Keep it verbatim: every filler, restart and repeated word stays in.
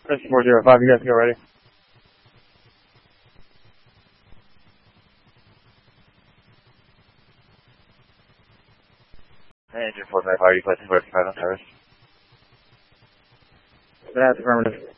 Christian four zero five, you guys go ready. Hey, Engine four five five, are you placing for five on service? That's affirmative.